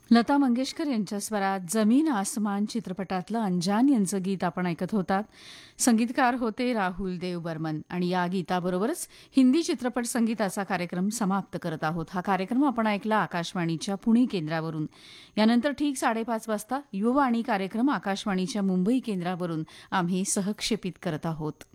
लता मंगेशकर यांच्या स्वरात जमीन आसमान चित्रपटातलं अंजान यांचं गीत आपण ऐकत होतात. संगीतकार होते राहुल देव बर्मन आणि या गीताबरोबरच हिंदी चित्रपट संगीताचा कार्यक्रम समाप्त करत आहोत. हा कार्यक्रम आपण ऐकला आकाशवाणीच्या पुणे केंद्रावरून. यानंतर ठीक 5:30 वाजता युववाणी कार्यक्रम आकाशवाणीच्या मुंबई केंद्रावरून आम्ही सहक्षेपित करत आहोत.